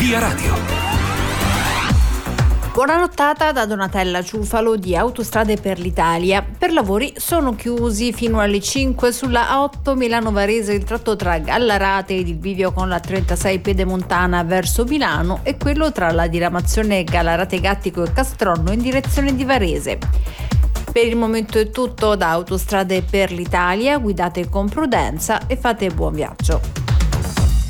Via Radio. Buona nottata da Donatella Ciufalo di Autostrade per l'Italia. Per lavori sono chiusi fino alle 5 sulla A8 Milano-Varese il tratto tra Gallarate ed il bivio con la 36 Pedemontana verso Milano e quello tra la diramazione Gallarate-Gattico e Castronno in direzione di Varese. Per il momento è tutto da Autostrade per l'Italia, guidate con prudenza e fate buon viaggio.